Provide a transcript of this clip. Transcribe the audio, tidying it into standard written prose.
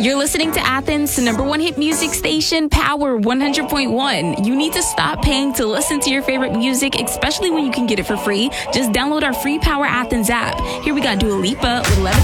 You're listening to Athens' #1 hit music station, Power 100.1. You need to stop paying to listen to your favorite music, especially when you can get it for free. Just download our free Power Athens app. Here we got Dua Lipa with Levitating.